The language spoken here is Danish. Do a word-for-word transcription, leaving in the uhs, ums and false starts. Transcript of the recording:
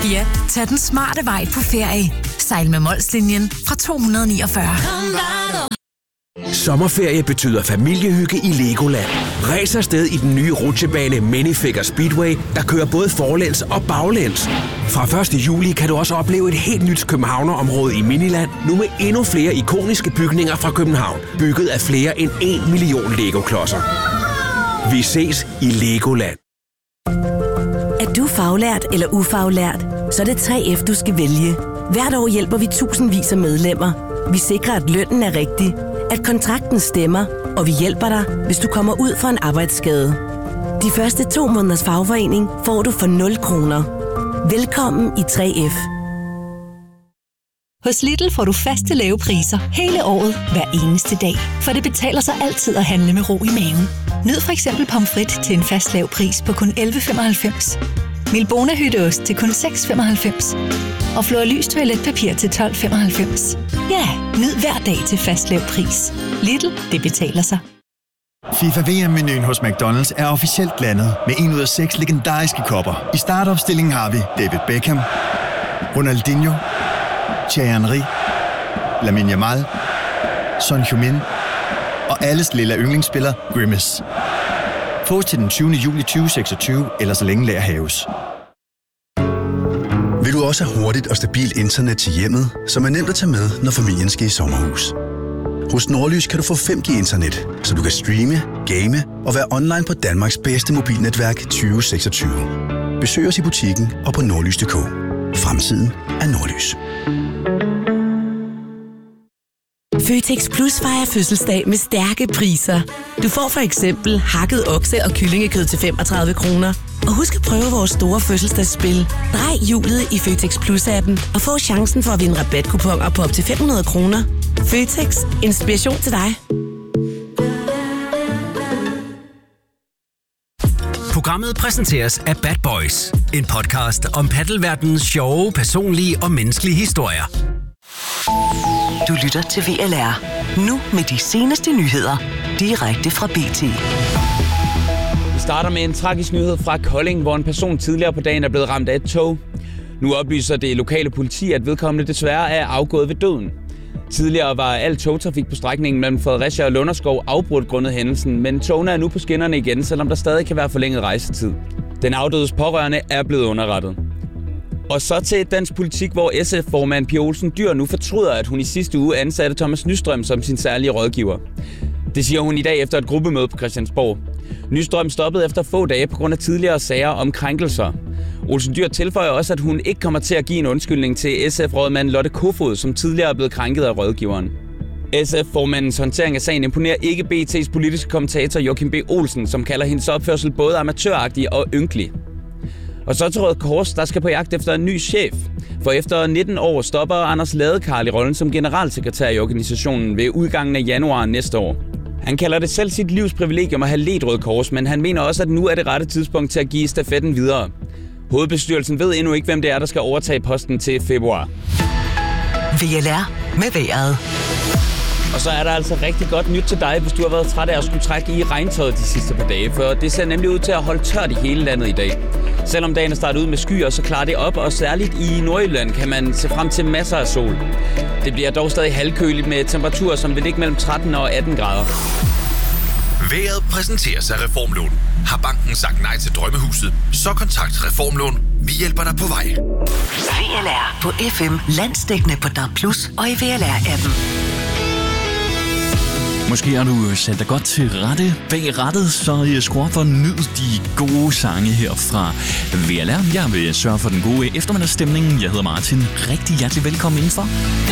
Ja, tag den smarte vej på ferie. Sejl med Molslinjen fra to hundrede niogfyrre. Sommerferie betyder familiehygge i Legoland. Ræs afsted i den nye rutsjebane Minifigure Speedway, der kører både forlæns og baglæns. Fra første juli kan du også opleve et helt nyt københavnerområde i Miniland, nu med endnu flere ikoniske bygninger fra København, bygget af flere end en million Lego-klodser. Vi ses i Legoland. Er du faglært eller ufaglært, så er det tre F, du skal vælge. Hvert år hjælper vi tusindvis af medlemmer. Vi sikrer, at lønnen er rigtig, at kontrakten stemmer, og vi hjælper dig, hvis du kommer ud for en arbejdsskade. De første to måneders fagforening får du for nul kroner. Velkommen i tre F. Hos Lidl får du faste lave priser hele året, hver eneste dag. For det betaler sig altid at handle med ro i maven. Nyd for eksempel pomfrit til en fast lav pris på kun elleve femoghalvfems. Milbona hytteost til kun seks femoghalvfems. Og Florlys toiletpapir til tolv femoghalvfems. Ja, nyd hver dag til fast lav pris. Lidl, det betaler sig. FIFA V M-menuen hos McDonald's er officielt landet med en ud af seks legendariske kopper. I startopstillingen har vi David Beckham, Ronaldinho, Thierry Henry, Lamine Yamal, Son Heung-min og alles lille yndlingsspiller Grimace. Fås til den tyvende juli tyve seksogtyve, eller så længe lager haves. Vil du også have hurtigt og stabilt internet til hjemmet, som er nemt at tage med, når familien skal i sommerhus? Hos Nordlys kan du få fem G internet, så du kan streame, game og være online på Danmarks bedste mobilnetværk tyve seksogtyve. Besøg os i butikken og på nordlys punktum d k. Fremtiden er Nordlys. Føtex Plus fejrer fødselsdag med stærke priser. Du får for eksempel hakket okse- og kyllingekød til femogtredive kroner. Og husk at prøve vores store fødselsdagsspil. Drej hjulet i Føtex Plus-appen og få chancen for at vinde rabatkuponer på op til fem hundrede kroner. Føtex. Inspiration til dig. Programmet præsenteres af Bad Boys. En podcast om paddelverdenens sjove, personlige og menneskelige historier. Du lytter til V L R. Nu med de seneste nyheder. Direkte fra B T. Vi starter med en tragisk nyhed fra Kolding, hvor en person tidligere på dagen er blevet ramt af et tog. Nu oplyser det lokale politi, at vedkommende desværre er afgået ved døden. Tidligere var al togtrafik på strækningen mellem Fredericia og Lunderskov afbrudt grundet hændelsen, men togene er nu på skinnerne igen, selvom der stadig kan være forlænget rejsetid. Den afdødes pårørende er blevet underrettet. Og så til dansk politik, hvor S F-formand Pia Olsen Dyhr nu fortryder, at hun i sidste uge ansatte Thomas Nystrøm som sin særlige rådgiver. Det siger hun i dag efter et gruppemøde på Christiansborg. Nystrøm stoppede efter få dage på grund af tidligere sager om krænkelser. Olsen Dyhr tilføjer også, at hun ikke kommer til at give en undskyldning til S F-rådmand Lotte Kofod, som tidligere er blevet krænket af rådgiveren. S F-formandens håndtering af sagen imponerer ikke B T's politiske kommentator Joachim B. Olsen, som kalder hendes opførsel både amatøragtig og ynkelig. Og så til Røde Kors, der skal på jagt efter en ny chef. For efter nitten år stopper Anders Ladekarl i rollen som generalsekretær i organisationen ved udgangen af januar næste år. Han kalder det selv sit livs privilegium at have ledt Røde Kors, men han mener også, at nu er det rette tidspunkt til at give stafetten videre. Hovedbestyrelsen ved endnu ikke, hvem det er, der skal overtage posten til februar. V L R med vejret. Og så er der altså rigtig godt nyt til dig, hvis du har været træt af at skulle trække i regntøjet de sidste par dage, for det ser nemlig ud til at holde tørt i hele landet i dag. Selvom dagen er startet ud med skyer, så klarer det op, og særligt i Nordjylland kan man se frem til masser af sol. Det bliver dog stadig halvkøligt med temperaturer, som vil ligge mellem tretten og atten grader. Vejret præsenteres af Reformlån. Har banken sagt nej til drømmehuset, så kontakt Reformlån. Vi hjælper dig på vej. V L R på F M, landsdækkende på D A B plus, og i V L R-appen. Måske har du sat dig godt til rette bag rettet, så skru op og nyd de gode sange her fra V L R. Jeg vil sørge for den gode eftermiddagsstemning. Jeg hedder Martin. Rigtig hjertelig velkommen indenfor.